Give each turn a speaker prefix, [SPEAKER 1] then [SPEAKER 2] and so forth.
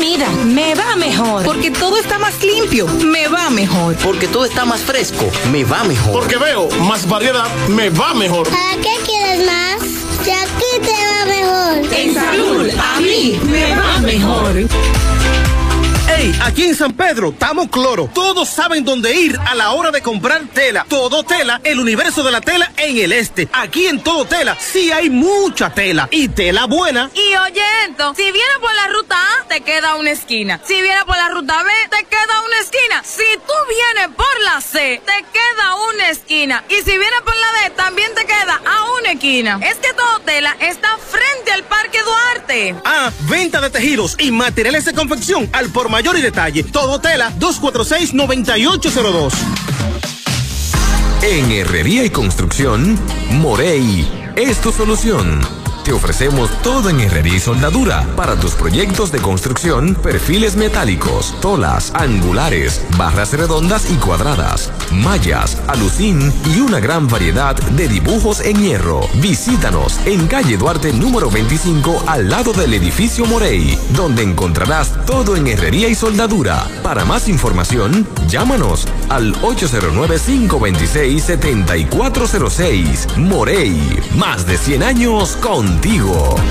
[SPEAKER 1] comida, me va mejor.
[SPEAKER 2] Porque todo está más limpio, me va mejor.
[SPEAKER 3] Porque todo está más fresco, me va mejor.
[SPEAKER 4] Porque veo más variedad, me va mejor.
[SPEAKER 5] ¿Para qué quieres más? Si aquí te va mejor.
[SPEAKER 1] En salud, a mí me va mejor.
[SPEAKER 6] Hey, aquí en San Pedro, estamos cloro. Todos saben dónde ir a la hora de comprar tela. Todo Tela, el universo de la tela en el este. Aquí en Todo Tela, sí hay mucha tela y tela buena.
[SPEAKER 7] Y oye esto, si vienes por la ruta A, te queda una esquina. Si vienes por la ruta B, te queda una esquina. Si tú vienes por la C, te queda una esquina. Y si vienes por la D, también te queda a una esquina. Es que Todo Tela está frente al Parque Duarte.
[SPEAKER 6] Ah, venta de tejidos y materiales de confección al por mayor y detalle. Todo Tela, 246-9802.
[SPEAKER 8] En Herrería y Construcción, Morey es tu solución. Te ofrecemos todo en herrería y soldadura para tus proyectos de construcción, perfiles metálicos, tolas, angulares, barras redondas y cuadradas, mallas, alucín y una gran variedad de dibujos en hierro. Visítanos en calle Duarte número 25 al lado del edificio Morey, donde encontrarás todo en herrería y soldadura. Para más información, llámanos al 809-526-7406. Morey, más de 100 años contigo.